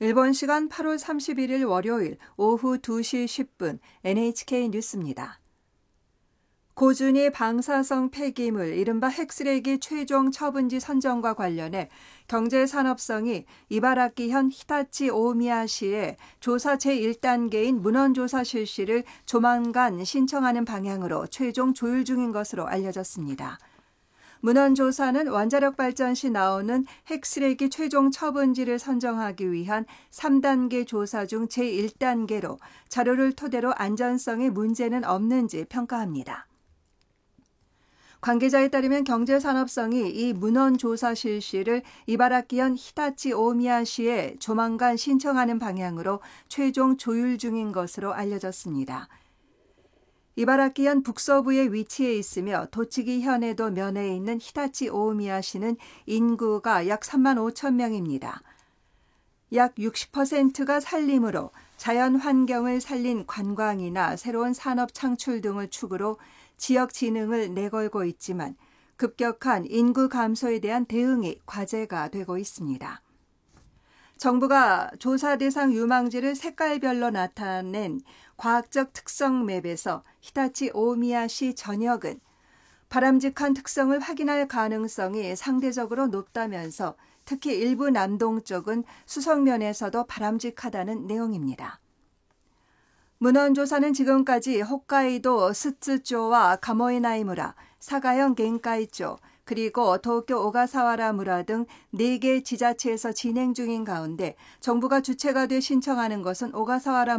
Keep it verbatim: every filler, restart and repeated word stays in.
일본 시간 팔월 삼십일일 월요일 오후 두 시 십 분 엔에이치케이 뉴스입니다. 고준위 방사성 폐기물 이른바 핵쓰레기 최종 처분지 선정과 관련해 경제산업성이 이바라키현 히타치 오미야시에 조사 제일 단계인 문헌조사 실시를 조만간 신청하는 방향으로 최종 조율 중인 것으로 알려졌습니다. 문헌조사는 원자력 발전 시 나오는 핵쓰레기 최종 처분지를 선정하기 위한 삼 단계 조사 중 제일 단계로 자료를 토대로 안전성에 문제는 없는지 평가합니다. 관계자에 따르면 경제산업성이 이 문헌조사 실시를 이바라키현 히타치 오미야시에 조만간 신청하는 방향으로 최종 조율 중인 것으로 알려졌습니다. 이바라키현 북서부에 위치해 있으며 도치기현에도 면해 있는 히타치 오미야시는 인구가 약 삼만 오천 명입니다. 약 육십 퍼센트가 산림으로 자연 환경을 살린 관광이나 새로운 산업 창출 등을 축으로 지역 진흥을 내걸고 있지만 급격한 인구 감소에 대한 대응이 과제가 되고 있습니다. 정부가 조사 대상 유망지를 색깔별로 나타낸 과학적 특성 맵에서 히타치 오미야시 전역은 바람직한 특성을 확인할 가능성이 상대적으로 높다면서 특히 일부 남동쪽은 수성면에서도 바람직하다는 내용입니다. 문헌조사는 지금까지 홋카이도 스츠조와 가모이나이무라, 사가현 겐카이조, 그리고 도쿄 오가사와라무라 등 네 개 지자체에서 진행 중인 가운데 정부가 주체가 돼 신청하는 것은 오가사와라